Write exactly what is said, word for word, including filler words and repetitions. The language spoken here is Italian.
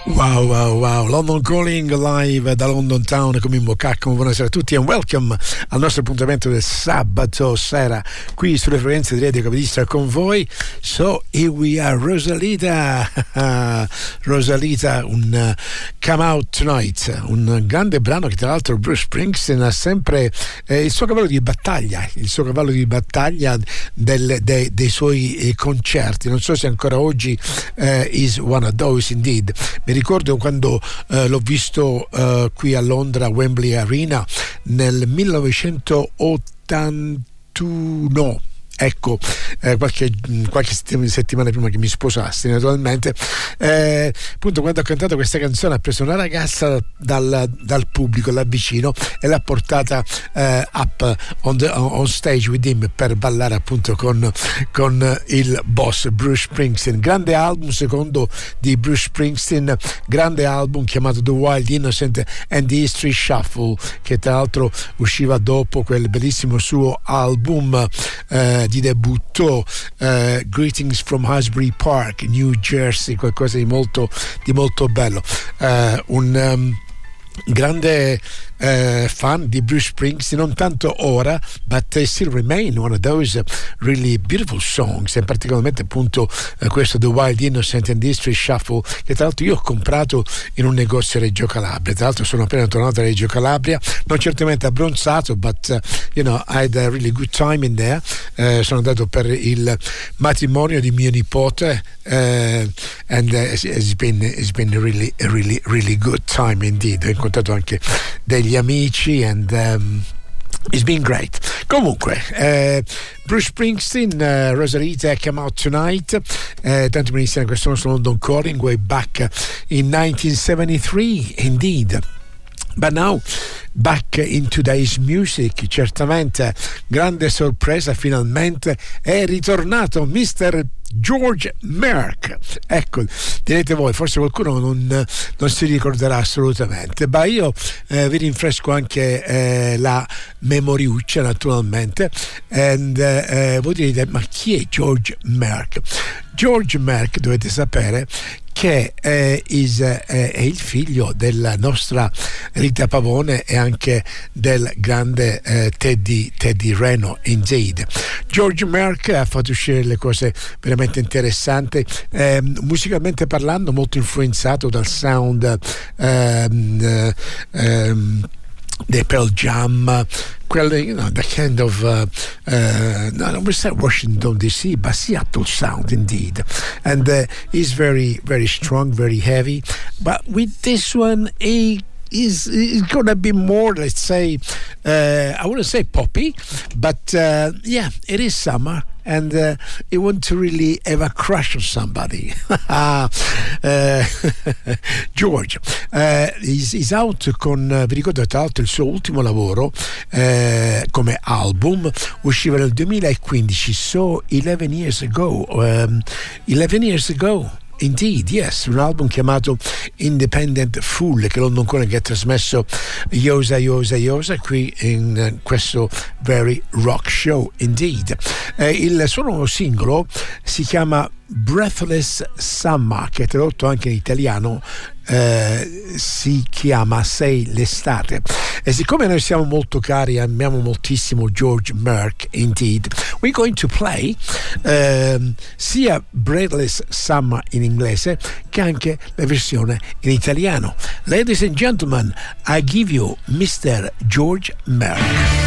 Wow, wow, wow. London Calling live da London Town con Mimmo Cacco. Buonasera a tutti and welcome al nostro appuntamento del sabato sera qui sulle frequenze di Radio Capodistra con voi. So here we are, Rosalita. Rosalita, un uh, Come Out Tonight, un grande brano che tra l'altro Bruce Springsteen ha sempre eh, il suo cavallo di battaglia, il suo cavallo di battaglia del, de, dei suoi eh, concerti. Non so se ancora oggi eh, is one of those indeed. Mi ricordo quando eh, l'ho visto eh, qui a Londra, Wembley Arena, nel millenovecentottantuno. Ecco, eh, qualche, qualche settimana prima che mi sposassi, naturalmente, eh, appunto, quando ho cantato questa canzone ha preso una ragazza dal, dal pubblico là vicino e l'ha portata eh, up on, the, on stage with him per ballare appunto con, con il boss Bruce Springsteen. Grande album secondo di Bruce Springsteen, grande album chiamato The Wild Innocent and the History Shuffle, che tra l'altro usciva dopo quel bellissimo suo album eh, di debutto, uh, Greetings from Asbury Park, New Jersey, qualcosa di molto, di molto bello. Uh, un um, grande uh, fan di Bruce Springsteen, non tanto ora, but they still remain one of those uh, really beautiful songs, e particolarmente appunto uh, questo The Wild Innocent and the History Shuffle, che tra l'altro io ho comprato in un negozio a Reggio Calabria. Tra l'altro sono appena tornato a Reggio Calabria, non certamente abbronzato, but uh, you know, I had a really good time in there. Uh, sono andato per il matrimonio di mio nipote, uh, and uh, it's, it's been it's been a really a really really good time indeed. Ho incontrato anche degli amici and um, it's been great. Comunque, uh, Bruce Springsteen, uh, Rosalita, Come Out Tonight, uh, tanto per iniziare questo nostro London Calling way back in nineteen seventy-three indeed. But now back in today's music, certamente grande sorpresa, finalmente è ritornato mister George Merck. Ecco, direte voi, forse qualcuno non, non si ricorderà assolutamente, ma io eh, vi rinfresco anche eh, la memoriuccia, naturalmente, and eh, voi direte, ma chi è George Merck? George Merck, dovete sapere che è, is, è, è il figlio della nostra Rita Pavone e anche del grande eh, Teddy, Teddy Reno indeed. George Merck ha fatto uscire le cose veramente interessanti, eh, musicalmente parlando molto influenzato dal sound ehm, ehm, dei Pearl Jam, quelle, you know, the kind of uh, uh, no, I don't say Washington D C, but Seattle sound indeed, and uh, he's very very strong, very heavy, but with this one he is is gonna be more, let's say, uh, I wouldn't say poppy, but uh, yeah, it is summer and uh, you want to really have a crush on somebody. uh, George uh, is, is out con, uh, vi ricordo tra l'altro il suo ultimo lavoro uh, come album usciva nel duemilaquindici, so eleven years ago, um, eleven years ago indeed, yes, un album chiamato Independent Fool, che London Calling ha trasmesso Yosa Yosa Yosa qui in uh, questo Very Rock Show indeed. Eh, il suo nuovo singolo si chiama Breathless Summer, che tradotto anche in italiano eh, si chiama Sei l'estate. E siccome noi siamo molto cari, amiamo moltissimo George Merck indeed, we're going to play um, sia Breathless Summer in inglese che anche la versione in italiano. Ladies and gentlemen, I give you mister George Merck.